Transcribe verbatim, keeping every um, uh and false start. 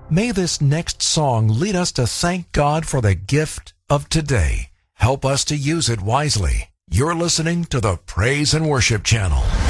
May this next song lead us to thank God for the gift of today. Help us to use it wisely. You're listening to the Praise and Worship Channel.